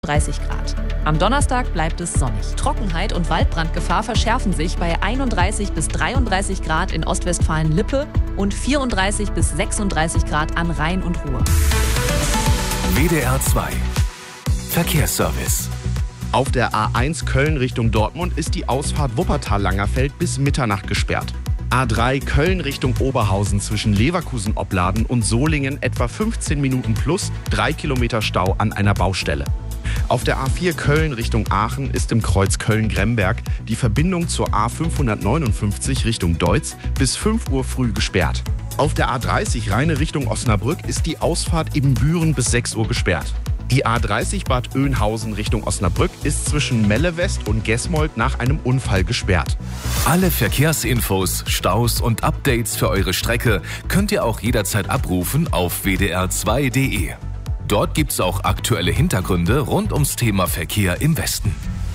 30 Grad. Am Donnerstag bleibt es sonnig. Trockenheit und Waldbrandgefahr verschärfen sich bei 31 bis 33 Grad in Ostwestfalen-Lippe und 34 bis 36 Grad an Rhein und Ruhr. WDR 2 Verkehrsservice. Auf der A1 Köln Richtung Dortmund ist die Ausfahrt Wuppertal-Langerfeld bis Mitternacht gesperrt. A3 Köln Richtung Oberhausen zwischen Leverkusen-Opladen und Solingen etwa 15 Minuten plus 3 Kilometer Stau an einer Baustelle. Auf der A4 Köln Richtung Aachen ist im Kreuz Köln-Gremberg die Verbindung zur A559 Richtung Deutz bis 5 Uhr früh gesperrt. Auf der A30 Rheine Richtung Osnabrück ist die Ausfahrt Ibbenbüren bis 6 Uhr gesperrt. Die A30 Bad Oeynhausen Richtung Osnabrück ist zwischen Melle West und Gesmold nach einem Unfall gesperrt. Alle Verkehrsinfos, Staus und Updates für eure Strecke könnt ihr auch jederzeit abrufen auf wdr2.de. Dort gibt's auch aktuelle Hintergründe rund ums Thema Verkehr im Westen.